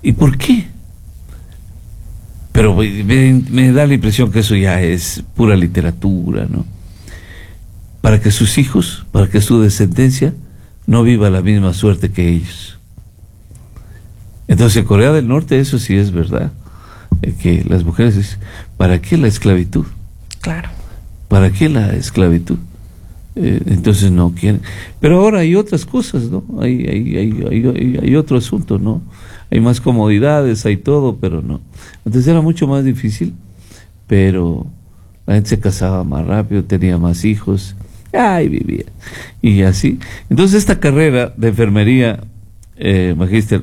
¿Y por qué? Pero me da la impresión que eso ya es pura literatura, ¿no? Para que sus hijos, para que su descendencia no viva la misma suerte que ellos. Entonces en Corea del Norte eso sí es verdad, que las mujeres, ¿para qué la esclavitud? Claro. ¿Para qué la esclavitud? Entonces no quieren. Pero ahora hay otras cosas, ¿no? Hay otro asunto, ¿no? Hay más comodidades, hay todo, pero no. Antes era mucho más difícil, pero la gente se casaba más rápido, tenía más hijos, vivía. Y así. Entonces esta carrera de enfermería, magíster,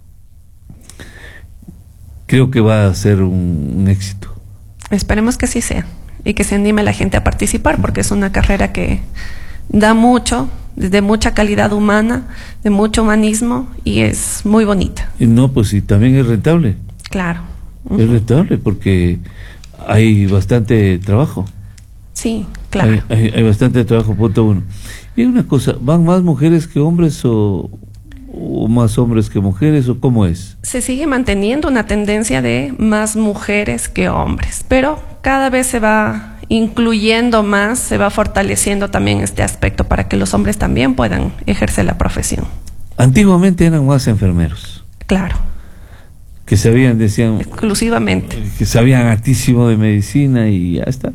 creo que va a ser un éxito. Esperemos que así sea y que se anime la gente a participar, porque es una carrera que da mucho, de mucha calidad humana, de mucho humanismo, y es muy bonita. Y no, pues y también es rentable. Claro. Es rentable porque hay bastante trabajo. Sí, claro. Hay bastante trabajo, punto uno. Y una cosa, ¿van más mujeres que hombres o más hombres que mujeres o cómo es? Se sigue manteniendo una tendencia de más mujeres que hombres, pero cada vez se va incluyendo más, se va fortaleciendo también este aspecto para que los hombres también puedan ejercer la profesión. Antiguamente eran más enfermeros. Claro. Que sabían, decían... Exclusivamente. Que sabían hartísimo de medicina y ya está.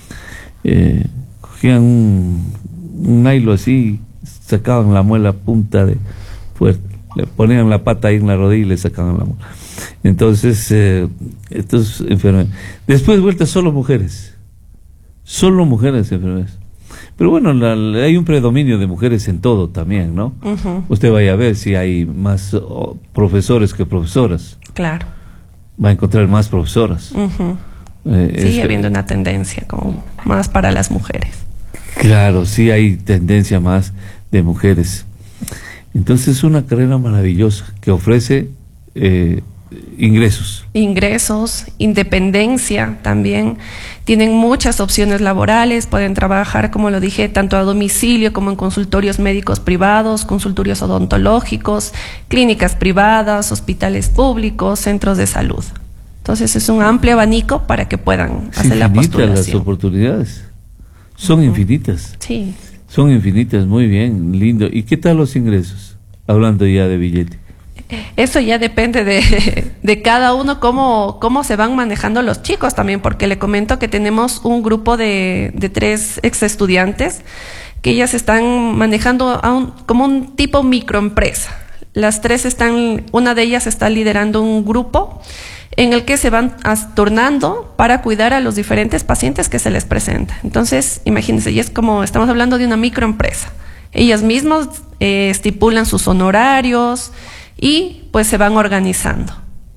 Cogían un hilo así, sacaban la muela punta de fuerte, le ponían la pata ahí en la rodilla y le sacaban la muela. Entonces, estos enfermeros. Después vueltas solo mujeres enfermeras. Pero bueno, hay un predominio de mujeres en todo también, ¿no? Uh-huh. Usted vaya a ver si hay más profesores que profesoras. Claro. Va a encontrar más profesoras. Uh-huh. Sigue habiendo una tendencia como más para las mujeres. Claro, sí hay tendencia más de mujeres. Entonces es una carrera maravillosa que ofrece ingresos, independencia también. Tienen muchas opciones laborales, pueden trabajar, como lo dije, tanto a domicilio como en consultorios médicos privados, consultorios odontológicos, clínicas privadas, hospitales públicos, centros de salud. Entonces es un amplio abanico para que puedan hacer la postulación. Las oportunidades son infinitas. Sí. Son infinitas, muy bien, lindo. ¿Y qué tal los ingresos? Hablando ya de billete. Eso ya depende de cada uno, cómo se van manejando los chicos también, porque le comento que tenemos un grupo de 3 ex estudiantes que ellas están manejando como un tipo microempresa. Las 3 una de ellas está liderando un grupo en el que se van turnando para cuidar a los diferentes pacientes que se les presentan. Entonces, imagínense, y es como estamos hablando de una microempresa. Ellas mismas estipulan sus honorarios y pues se van organizando.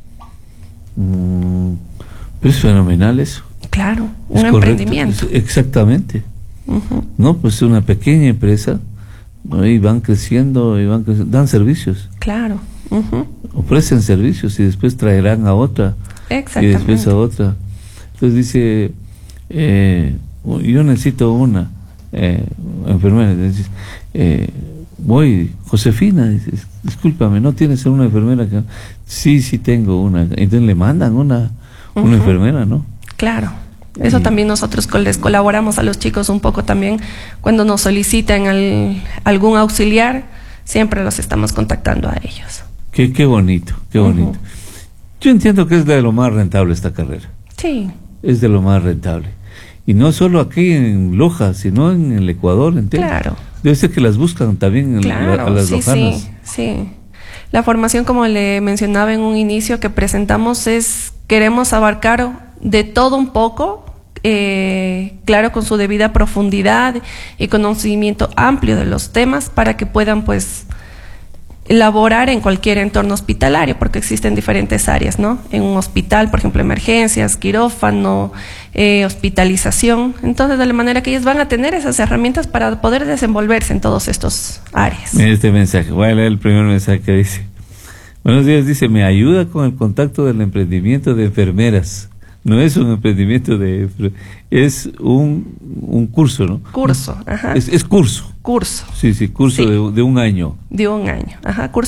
Es fenomenal eso. Claro, un emprendimiento. Exactamente. Uh-huh. No, pues una pequeña empresa, ¿no? Y van creciendo, dan servicios. Claro. Uh-huh. Ofrecen servicios y después traerán a otra. Exactamente. Y después a otra. Entonces dice, yo necesito una enfermera. Dices, voy, Josefina, dices, discúlpame, ¿no tienes una enfermera? Sí tengo una. Entonces le mandan una enfermera, ¿no? Claro. Eso también nosotros les colaboramos a los chicos un poco también. Cuando nos solicitan algún auxiliar, siempre los estamos contactando a ellos. Qué bonito, qué bonito. Yo entiendo que es de lo más rentable esta carrera. Sí. Es de lo más rentable. Y no solo aquí en Loja, sino en el Ecuador entero. Claro. Debe ser que las buscan también a las lojanas. Sí. La formación, como le mencionaba en un inicio que presentamos, queremos abarcar de todo un poco, claro, con su debida profundidad y conocimiento amplio de los temas para que puedan pues laborar en cualquier entorno hospitalario, porque existen diferentes áreas, ¿no? En un hospital, por ejemplo, emergencias, quirófano, hospitalización. Entonces, de la manera que ellos van a tener esas herramientas para poder desenvolverse en todos estos áreas. Mira este mensaje, voy a leer el primer mensaje que dice. Buenos días, dice, me ayuda con el contacto del emprendimiento de enfermeras. No es un emprendimiento es un curso, ¿no? Curso, ajá. Es curso. Curso. Sí, curso sí. De un año. De un año, ajá. Curso